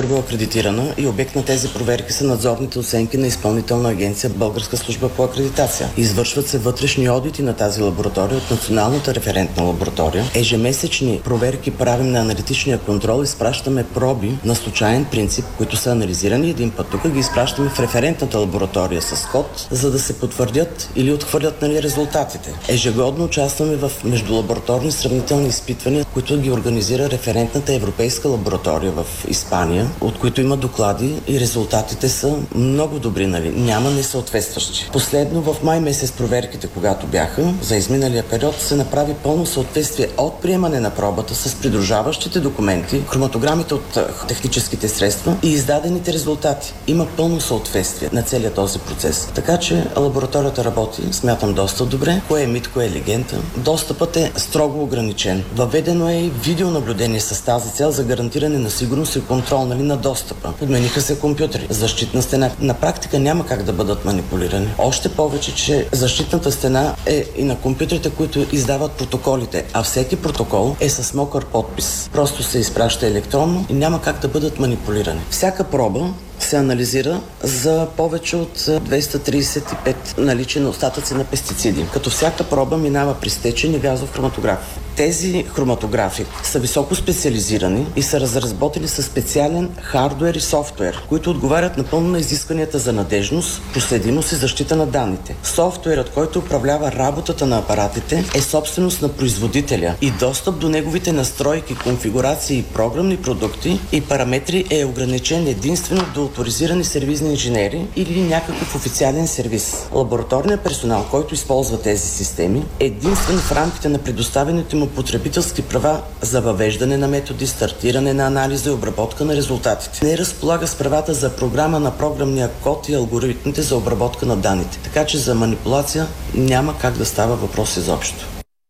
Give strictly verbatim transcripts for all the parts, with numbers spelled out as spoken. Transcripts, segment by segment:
първо акредитирана и обект на тези проверки са надзорните оценки на Изпълнителна агенция Българска служба по акредитация. Извършват се вътрешни одити на тази лаборатория от Националната референтна лаборатория. Ежемесечни проверки правим на аналитичния контрол, изпращаме проби на случайен принцип, които са анализирани един път. Тук ги изпращаме в референтната лаборатория с код, за да се потвърдят или отхвърлят, нали, резултатите. Ежегодно участваме в междулабораторни сравнителни изпитвания, които ги организира референтната европейска лаборатория в Испания, от които има доклади и резултатите са много добри, нали? Няма несъответстващи. Последно в май месец проверките, когато бяха за изминалия период, се направи пълно съответствие от приемане на пробата с придружаващите документи, хроматограмите от техническите средства и издадените резултати. Има пълно съответствие на целият този процес. Така че лабораторията работи, смятам, доста добре. Кое е мит, кое е легенда. Достъпът е строго ограничен. Въведено е и видеонаблюдение с тази цел за гарантиране на сигурност и контрол, нали, на достъпа. Подмениха се компютри. Защитна стена. На практика няма как да бъдат манипулирани. Още повече, че защитната стена е и на компютрите, които издават протоколите, а всеки протокол е с мокър подпис. Просто се изпраща електронно и няма как да бъдат манипулирани. Всяка проба се анализира за повече от двеста тридесет и пет налични остатъци на пестициди, като всяка проба минава при стечен и газов хроматограф. Тези хроматографи са високо специализирани и са разработени със специален хардуер и софтуер, които отговарят напълно на изискванията за надежност, проследимост и защита на данните. Софтуерът, който управлява работата на апаратите, е собственост на производителя и достъп до неговите настройки, конфигурации и програмни продукти и параметри е ограничен единствено до авторизирани сервизни инженери или някакъв официален сервис. Лабораторният персонал, който използва тези системи, е единствен в рамките на предоставените му потребителски права за въвеждане на методи, стартиране на анализа и обработка на резултатите. Не разполага с правата за програма на програмния код и алгоритмите за обработка на данните. Така че за манипулация няма как да става въпрос изобщо.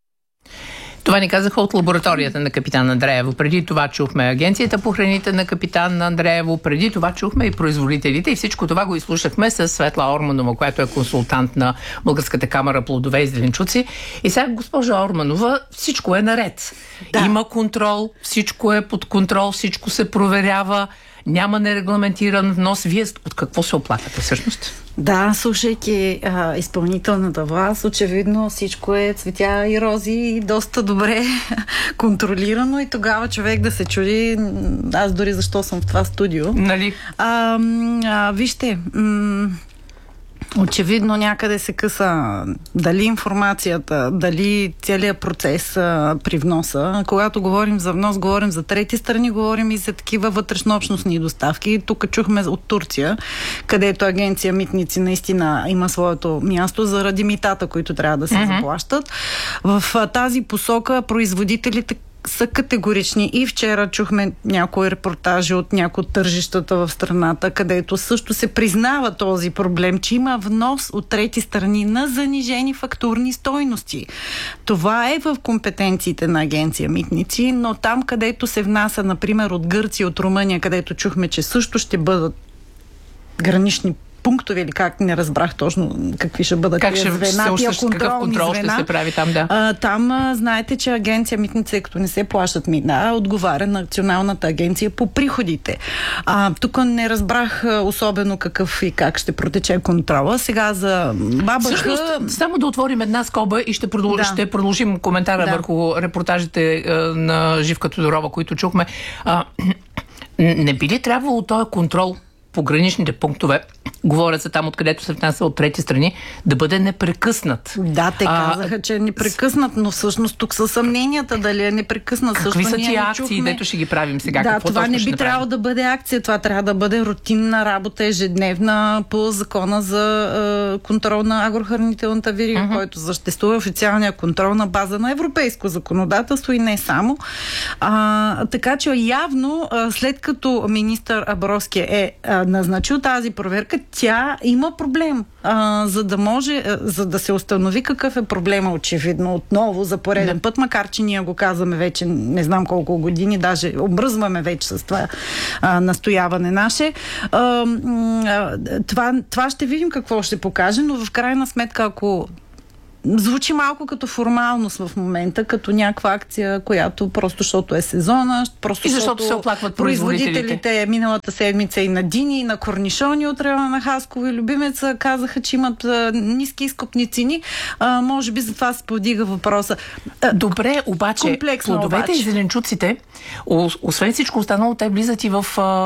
Това ни казаха от лабораторията на капитан Андреево. Преди това чухме агенцията по храните на капитан Андреево, преди това чухме и производителите и всичко това го изслушахме с Светла Орманова, която е консултант на Българската камара плодове и зеленчуци. И сега, госпожа Орманова, всичко е наред. Да. Има контрол, всичко е под контрол, всичко се проверява, няма нерегламентиран внос. Вие от какво се оплаквате всъщност? Да, слушайки а, изпълнителната власт, очевидно всичко е цветя и рози и доста добре контролирано и тогава човек да се чуди, аз дори защо съм в това студио. Нали? А, а, вижте, м- очевидно някъде се къса дали информацията, дали целият процес а, при вноса. Когато говорим за внос, говорим за трети страни, говорим и за такива вътрешнообщностни доставки. Тук чухме от Турция, където агенция Митници наистина има своето място заради митата, които трябва да се mm-hmm. заплащат. В а, тази посока производителите са категорични и вчера чухме някои репортажи от някои от тържищата в страната, където също се признава този проблем, че има внос от трети страни на занижени фактурни стойности. Това е в компетенциите на агенция Митници, но там, където се внася, например, от Гърция, от Румъния, където чухме, че също ще бъдат гранични пунктове или как, не разбрах точно какви ще бъдат как ще звена, тия контролни контрол звена. Ще се прави там, да. А, там а, знаете, че агенция Митница, като не се плащат мита, отговаря на Националната агенция по приходите. А, тук не разбрах а, особено какъв и как ще протече контрола. Сега за бабаха... Всъщност, само да отворим една скоба и ще, продъл... да. ще продължим коментара да. върху репортажите а, на Живка Тодорова, които чухме. А, не би ли трябвало този контрол по граничните пунктове, говорят се там, откъдето се внася от трети страни, да бъде непрекъснат? Да, те казаха, а, че е непрекъснат, но всъщност тук са съмненията дали е непрекъснат. Какви също са тия акции, чухме... дето ще ги правим сега? Да, какво това не би да трябвало да бъде акция, това трябва да бъде рутинна работа, ежедневна по закона за е, контрол на агрохранителната верига, uh-huh. който съществува официалния контрол на база на европейско законодателство и не само. А, така че явно, след като министър Абровски е а, назначил тази проверка, тя има проблем. А, за да може, а, за да се установи какъв е проблема, очевидно, отново за пореден да. път, макар че ние го казваме вече не знам колко години, даже обръзваме вече с това а, настояване наше. А, а, това, това ще видим какво ще покаже, но в крайна сметка, ако звучи малко като формалност в момента, като някаква акция, която просто защото е сезона, просто и защото се оплакват производителите. Производителите миналата седмица и на дини, и на корнишони от района на Хасково и Любимеца казаха, че имат а, ниски изкупни цени. А, може би за това се подига въпроса. А, Добре, обаче плодовете обаче. и зеленчуците, освен всичко останало, те влизат и в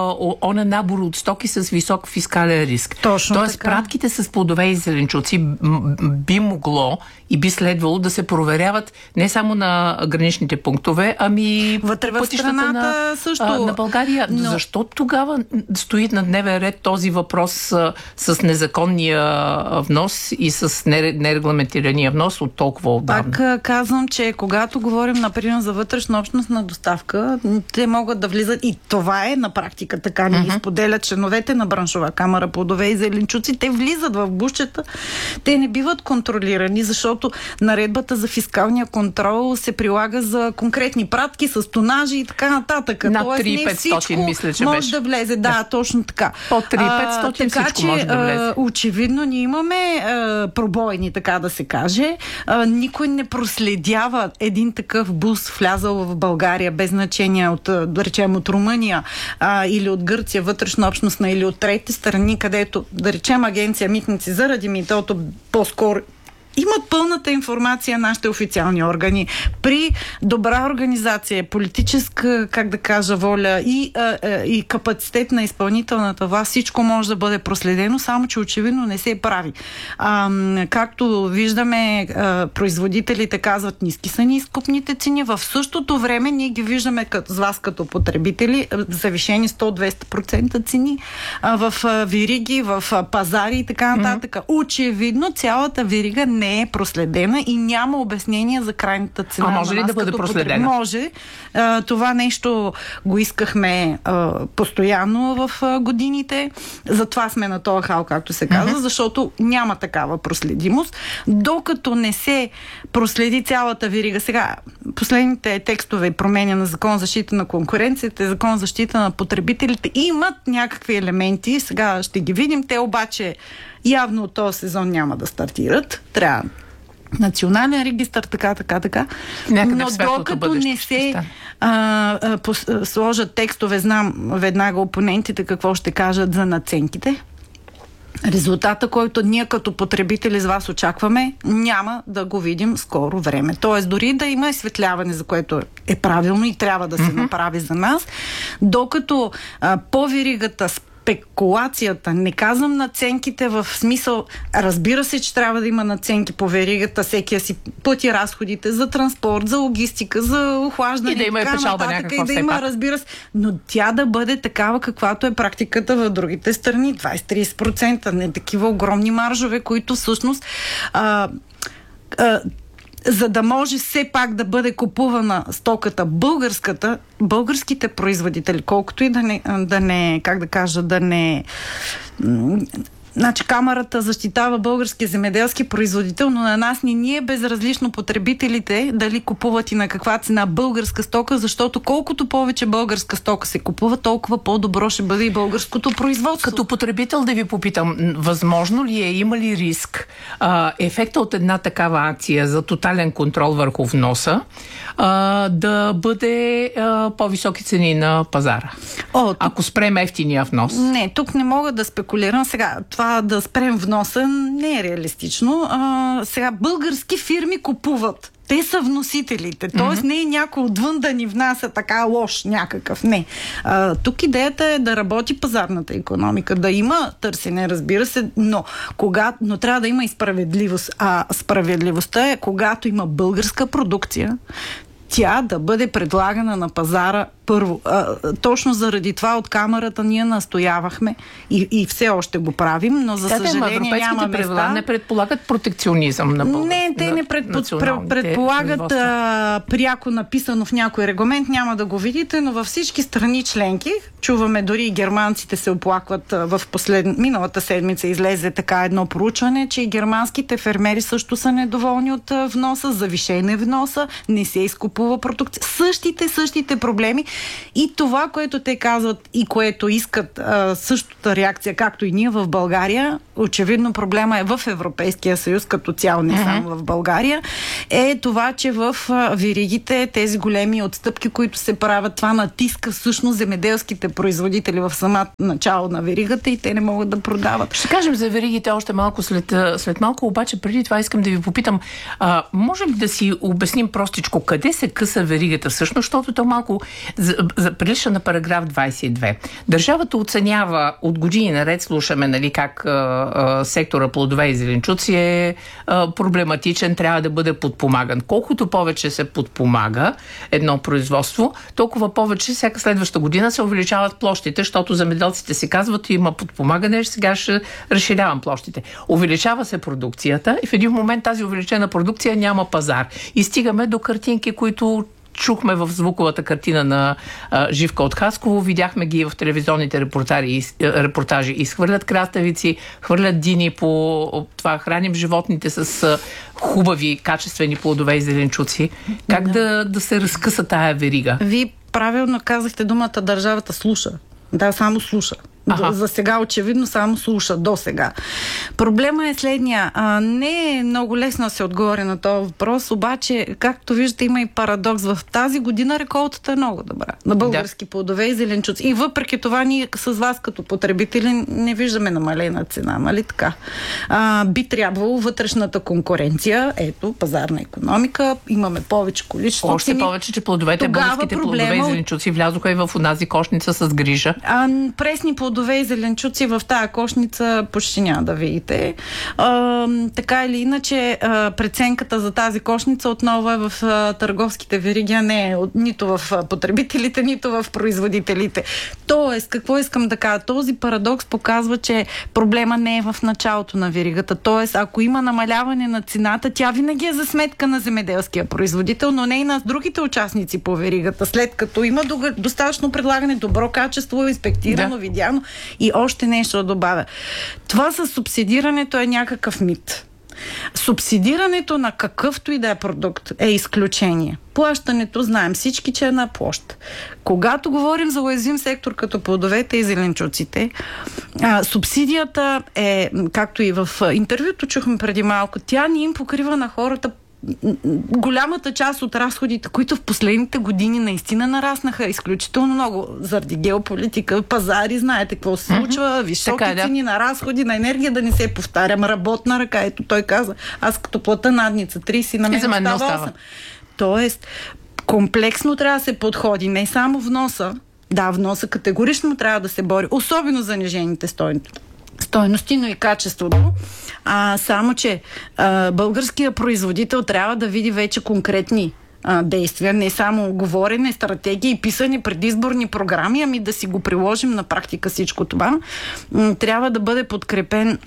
оня набор от стоки с висок фискален риск. Точно Тоест, така. пратките с плодове и зеленчуци би могло и би следвало да се проверяват не само на граничните пунктове, ами вътре в пътищата страната на, също. а, на България. Но... Защо тогава стои на дневен ред този въпрос а, с незаконния внос и с нерегламентирания внос от толкова отдавна? Пак казвам, че когато говорим, например, за вътрешна общностна доставка, те могат да влизат и това е на практика така ни uh-huh. споделят членовете на браншова камара плодове и зеленчуци. Те влизат в бушчета, те не биват контролирани, защото наредбата за фискалния контрол се прилага за конкретни пратки с тонажи и така нататък. Над Тоест, три хиляди и петстотин, мисля, че може беше. да влезе. Да, да. Точно така. Под три хиляди и петстотин така, всичко че, може да влезе. А, очевидно ние имаме а, пробойни, така да се каже. А, никой не проследява един такъв бус влязъл в България без значение от, да речем, от Румъния а, или от Гърция, вътрешно общностна или от трети страни, където, да речем, агенция Митници заради митото по-скоро имат пълната информация нашите официални органи. При добра организация, политическа, как да кажа, воля и, а, а, и капацитет на изпълнителната власт, всичко може да бъде проследено, само че очевидно не се прави. А, както виждаме, а, производителите казват, ниски са ни изкупните цени. В същото време ние ги виждаме като, с вас като потребители, завишени сто до двеста процента цени а, в а, вириги, в а, пазари и така нататък. Mm-hmm. Очевидно цялата вирига не не е проследена и няма обяснение за крайната цена. А може ли да бъде проследена? Може. А, това нещо го искахме а, постоянно в а, годините. Затова сме на този хал, както се казва, uh-huh. защото няма такава проследимост. Докато не се проследи цялата вирига. Сега, последните текстове и промени на Закон за защита на конкуренцията, Закон за защита на потребителите имат някакви елементи. Сега ще ги видим. Те обаче явно от този сезон няма да стартират. Трябва национален регистър, така, така, така. Някъде но докато не се а, а, пос, а, сложат текстове, знам веднага опонентите какво ще кажат за надценките. Резултата, който ние като потребители с вас очакваме, няма да го видим скоро време. Тоест, дори да има изсветляване, за което е правилно и трябва да се mm-hmm. направи за нас, докато а, по веригата спекулацията, не казвам надценките в смисъл, разбира се, че трябва да има надценки по веригата, всеки си плати разходите за транспорт, за логистика, за охлаждане и да има и печалба някаква, и да има, разбира се, но тя да бъде такава, каквато е практиката в другите страни, двайсет до трийсет процента, не такива огромни маржове, които всъщност а, а, за да може все пак да бъде купувана стоката българската, българските производители, колкото и да не, да не как да кажа, да не... Значи камарата защитава българския земеделски производител, но на нас ни ние безразлично потребителите дали купуват и на каква цена българска стока, защото колкото повече българска стока се купува, толкова по-добро ще бъде и българското производство. Като потребител да ви попитам, възможно ли е, има ли риск а, ефекта от една такава акция за тотален контрол върху вноса а, да бъде а, по-високи цени на пазара? О, тук... Ако спрем ефтиния внос? Не, тук не мога да спекулирам. Сега, това да спрем вноса не е реалистично. А, сега, български фирми купуват. Те са вносителите. Тоест mm-hmm. не е някой отвън да ни внася така лош някакъв. Не. А, тук идеята е да работи пазарната икономика, да има търсене, разбира се, но, кога, но трябва да има и справедливост. А справедливостта е, когато има българска продукция, тя да бъде предлагана на пазара първо. А, точно заради това от камерата ние настоявахме и, и все още го правим, но за Тата, съжаление няма места. Не предполагат протекционизъм на българ... Не, те не предпо... предполагат а, пряко написано в някой регламент, няма да го видите, но във всички страни членки, чуваме дори и германците се оплакват в послед... миналата седмица излезе така едно проучване, че и германските фермери също са недоволни от вноса, завишен е вноса, не се изкупува купува продукция. Същите, същите проблеми и това, което те казват и което искат а, същата реакция, както и ние в България, очевидно проблема е в Европейския съюз като цяло, не само в България, е това, че в а, веригите тези големи отстъпки, които се правят, това натиска всъщност земеделските производители в самото начало на веригата и те не могат да продават. Ще кажем за веригите още малко след, след малко, обаче преди това искам да ви попитам, а, можем ли да си обясним простичко къде се къса веригата всъщност, защото то малко за, за, прилича на параграф двайсет и две. Държавата оценява от години наред, слушаме, нали, как а, а, сектора плодове и зеленчуци е а, проблематичен, трябва да бъде подпомаган. Колкото повече се подпомага едно производство, толкова повече всяка следваща година се увеличават площите, защото земеделците си казват, има подпомагане, сега ще разширявам площите. Увеличава се продукцията и в един момент тази увеличена продукция няма пазар. И стигаме до картинки, които чухме в звуковата картина на а, Живка от Хасково, видяхме ги в телевизионните репортажи, репортажи. Изхвърлят краставици, хвърлят дини по това, храним животните с а, хубави, качествени плодове и зеленчуци. Как да, да, да се разкъса тая верига? Вие правилно казахте думата държавата слуша. Да, само слуша. Ага. За сега очевидно само слуша, до сега. Проблема е следния. А, не е много лесно да се отговори на този въпрос, обаче, както виждате, има и парадокс. В тази година реколтата е много добра. На български да. плодове и зеленчуци. И въпреки това ние с вас като потребители не виждаме намалена цена, нали така? А, би трябвало вътрешната конкуренция, ето, пазарна икономика, имаме повече количество. Още цени. Повече, че плодовете, тогава българските проблема... плодове и зеленчуци влязоха и в онази кошница с грижа. А, пресни плодове плодове и зеленчуци в тая кошница почти няма да видите. А, така или иначе, а, преценката за тази кошница отново е в а, търговските вериги, а не е нито в а, потребителите, нито в производителите. Тоест, какво искам да кажа? Този парадокс показва, че проблема не е в началото на веригата. Тоест, ако има намаляване на цената, тя винаги е за сметка на земеделския производител, но не и на другите участници по веригата. След като има достатъчно предлагане, добро качество, инспектирано, да. видяно. И още нещо да добавя. Това със субсидирането е някакъв мит. Субсидирането на какъвто и да е продукт е изключение. Плащането, знаем всички, че е на площ. Когато говорим за уязвим сектор като плодовете и зеленчуците, а, субсидията е, както и в интервюто чухме преди малко, тя ни им покрива на хората голямата част от разходите, които в последните години наистина нараснаха изключително много заради геополитика, пазари, знаете какво се случва, mm-hmm. високи така, цени да. на разходи, на енергия, да не се повтарям, работна ръка, ето той каза, аз като плата надница трийсет на мен остава осем. Тоест, комплексно трябва да се подходи, не само вноса, да, вноса категорично трябва да се бори, особено занижените стойности. стойности, но и качеството. А, само, че а, българският производител трябва да види вече конкретни а, действия, не само говорене, стратегии и писани предизборни програми, ами да си го приложим на практика всичко това. М- трябва да бъде подкрепен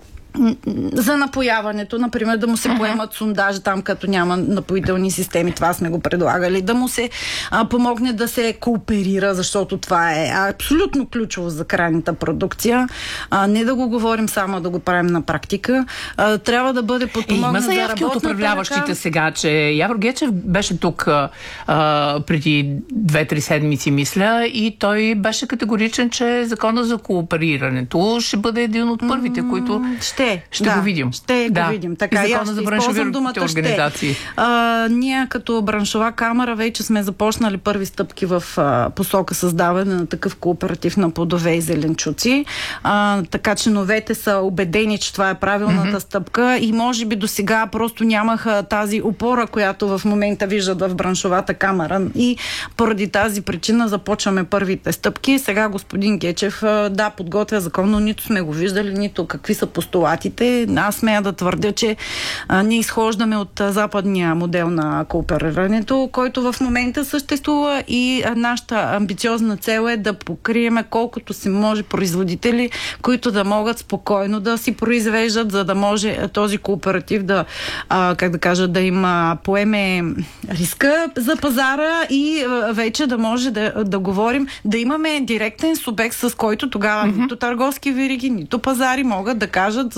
за напояването, например, да му се поемат сондажи там, като няма напоителни системи, това сме го предлагали, да му се а, помогне да се кооперира, защото това е абсолютно ключово за крайната продукция. А, не да го говорим само, да го правим на практика. А, трябва да бъде подпомогнат за работната от управляващите ръка. Сега, че Явор Гечев беше тук а, преди две-три седмици, мисля, и той беше категоричен, че закона за кооперирането ще бъде един от първите, които ще Ще да, го видим. Ще да. го видим. Така, и закона за браншовите организации. А, ние като браншова камара вече сме започнали първи стъпки в а, посока създаване на такъв кооператив на плодове и зеленчуци. А, така че новете са убедени, че това е правилната mm-hmm. стъпка и може би до сега просто нямаха тази опора, която в момента виждат в браншовата камара. И поради тази причина започваме първите стъпки. Сега господин Гечев а, да, подготвя закон, но нито сме го виждали, нито какви са постулатите. Аз смея да твърдя, че а, ние изхождаме от а, западния модел на кооперирането, който в момента съществува и а, нашата амбициозна цел е да покриеме колкото се може производители, които да могат спокойно да си произвеждат, за да може а, този кооператив да, а, как да кажа, да им а, поеме риска за пазара и а, вече да може да, да говорим, да имаме директен субект, с който тогава mm-hmm. нито търговски вериги, нито пазари могат да кажат,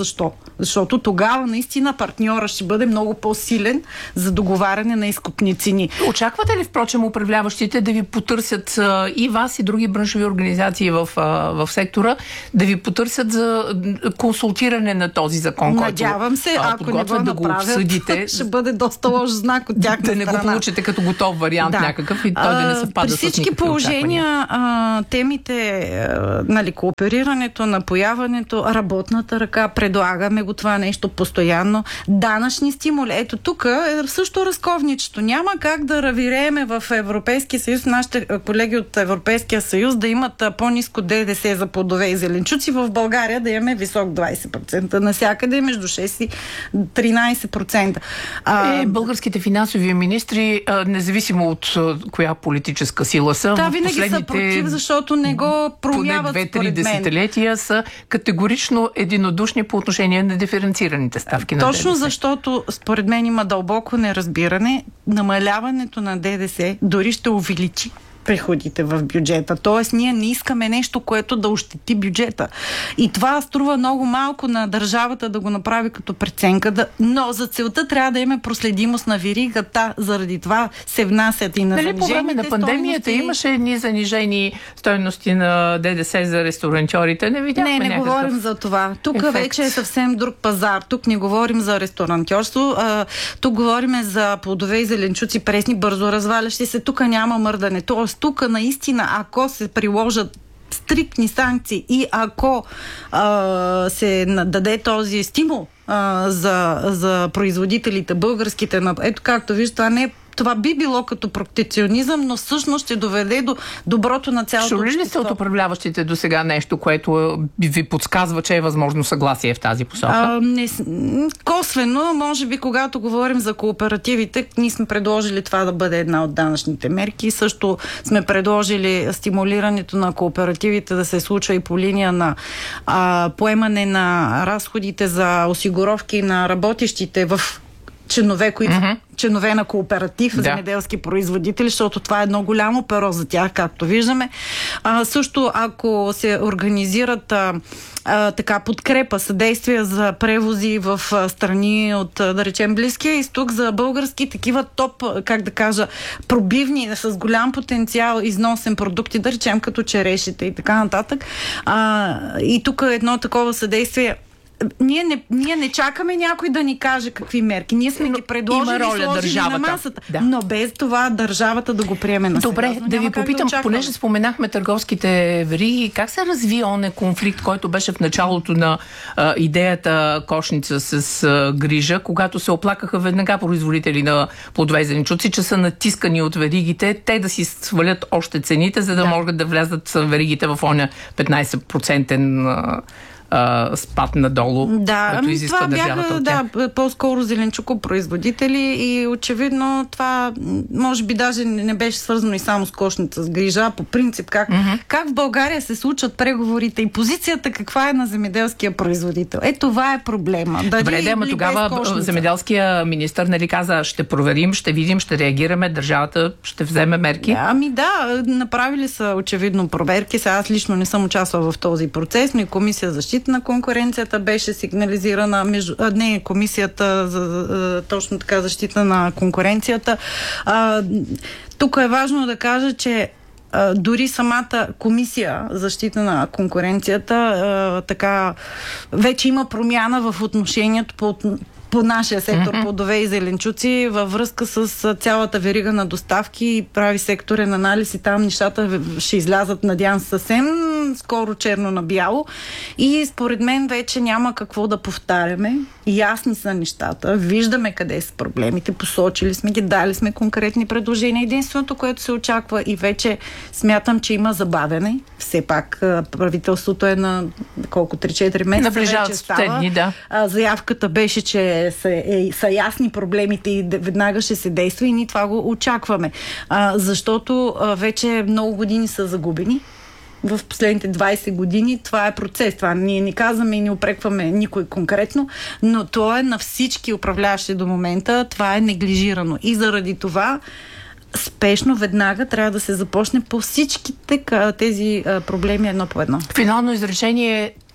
защо. Защото тогава наистина партньора ще бъде много по-силен за договаряне на изкупни цени. Очаквате ли, впрочем, управляващите да ви потърсят а, и вас, и други браншови организации в, а, в сектора, да ви потърсят за консултиране на този закон, Надявам се, който ако не го да го обсъдите, ще бъде доста лош знак от тяхна да не страна. го получите като готов вариант да. някакъв и той да не съвпада с При всички положения а, темите, а, нали, кооперирането, напояването, работната ръка, предлагаме го това нещо постоянно. Данъчни стимули. Ето тук е също разковничето. Няма как да равирееме в Европейския съюз, нашите колеги от Европейския съюз да имат по-ниско ДДС за плодове и зеленчуци, в България да имаме висок двайсет процента. Насякъде между шест и тринайсет процента. А, е, българските финансови министри, независимо от коя политическа сила са, да, винаги последните са против, защото не го промяват, поне две-три десетилетия са категорично единодушни по отношение на диференцираните ставки. Точно на ДДС. защото според мен има дълбоко неразбиране. Намаляването на ДДС дори ще увеличи приходите в бюджета. Тоест, ние не искаме нещо, което да ощети бюджета. И това струва много малко на държавата да го направи като преценка, да... но за целта трябва да имаме проследимост на веригата. Заради това се внасят и на нали, по време на пандемията стойности... имаше едни занижени стойности на ДДС за ресторантьорите. Не видяхме Не, не някакъв говорим за това. Тук ефект. вече е съвсем друг пазар. Тук не говорим за ресторантьорство. А, тук говорим за плодове и зеленчуци, пресни, бързо развалящи се. Тук няма мърдане. Тоест, тук наистина, ако се приложат стриктни санкции и ако а, се даде този стимул а, за, за производителите, българските, ето както виждате, това не е това би било като протекционизъм, но всъщност ще доведе до доброто на цялото общество. Чули ли сте от управляващите до сега нещо, което ви подсказва, че е възможно съгласие в тази посока? А, не, косвено, може би, когато говорим за кооперативите, ние сме предложили това да бъде една от данъчните мерки. Също сме предложили стимулирането на кооперативите да се случва и по линия на а, поемане на разходите за осигуровки на работещите в членове, които mm-hmm. членове на кооператив, да. земеделски производители, защото това е едно голямо перо за тях, както виждаме. А, също, ако се организират а, а, така подкрепа, съдействия за превози в а, страни от, а, да речем, Близкия изток, за български такива топ, как да кажа, пробивни, с голям потенциал износен продукти, да речем, като черешите и така нататък. А, и тук едно такова съдействие. Ние не, ние не чакаме някой да ни каже какви мерки. Ние сме но, ги предложили, сложили държавата. на масата. Да. Но без това държавата да го приеме на Добре, сериозно. да ви попитам, да понеже споменахме търговските вериги, как се разви оне конфликт, който беше в началото на а, идеята кошница с а, грижа, когато се оплакаха веднага производители на плодове и зеленчуци, че са натискани от веригите, те да си свалят още цените, за да, да. могат да влязат веригите в оня петнайсет процента спад надолу, да, като изиска това държавата бяха, от тях. Да, по-скоро зеленчукопроизводители и очевидно това може би даже не беше свързано и само с кошница с грижа. По принцип, как, mm-hmm. как в България се случват преговорите и позицията каква е на земеделския производител. Е, това е проблема. Дали, Добре, да, ама тогава земеделския министър нали каза, ще проверим, ще видим, ще реагираме, държавата ще вземе мерки. Да, ами да, направили са очевидно проверки. Сега аз лично не съм участвала в този процес, но и комисия за защита на конкуренцията беше сигнализирана, между, а, не комисията за, за точно така защита на конкуренцията. А, тук е важно да кажа, че а, дори самата комисия за защита на конкуренцията а, така вече има промяна в отношението по по нашия сектор, mm-hmm. плодове и зеленчуци, във връзка с цялата верига на доставки и прави секторен анализ и там нещата ще излязат, надявам се, съвсем скоро черно на бяло. И според мен вече няма какво да повтаряме. Ясни са нещата. Виждаме къде са проблемите. Посочили сме ги, дали сме конкретни предложения. Единственото, което се очаква и вече смятам, че има забавяне. Все пак правителството е на колко три-четири месеца Наближават вече става. Дни, да. Заявката беше, че са, е, са ясни проблемите и веднага ще се действа и ние това го очакваме. А, защото а, вече много години са загубени. В последните двайсет години това е процес. Това ние не казваме и не упрекваме никой конкретно, но то е на всички управляващи до момента. Това е неглижирано. И заради това спешно, веднага трябва да се започне по всичките тези проблеми едно по едно. Финално изречение: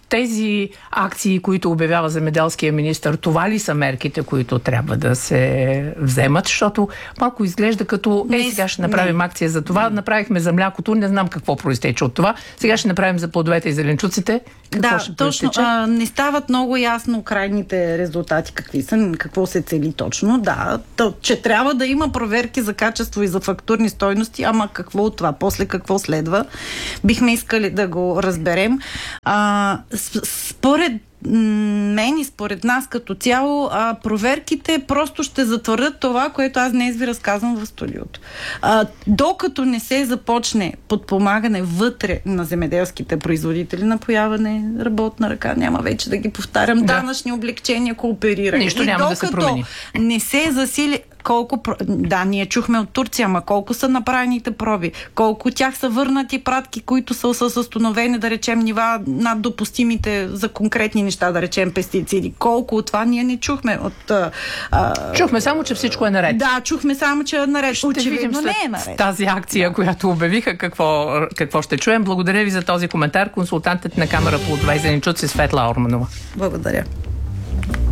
тези акции, които обявява земеделския министър, това ли са мерките, които трябва да се вземат? Защото малко изглежда като е, сега ще направим не. акция за това, направихме за млякото, не знам какво проистече от това, сега ще направим за плодовете и зеленчуците. Какво да, ще точно. А, не стават много ясно крайните резултати, какви са, какво се цели точно. Да, то, че трябва да има проверки за качество и за фактурни стойности, ама какво от това? После какво следва? Бихме искали да го разберем. А, според мен и според нас като цяло, а, проверките просто ще затвърдят това, което аз днес ви разказвам в студиото. А, докато не се започне подпомагане вътре на земеделските производители, напояване, работна ръка, няма вече да ги повтарям, да. данъчни облегчения, коопериране. Нищо и няма да се промени. Не се засили колко... Да, ние чухме от Турция, ама колко са направените проби, колко от тях са върнати пратки, които са с установени, да речем, нива над допустимите за конкретни неща, да речем пестициди. Колко от това ние не чухме от... А... Чухме само, че всичко е наред. Да, чухме само, че е наред. Ще видим след не е наред. тази акция, която обявиха, какво, какво ще чуем. Благодаря ви за този коментар. Консултантът на Камара по плодове и зеленчуци Светла Орманова. Благодаря.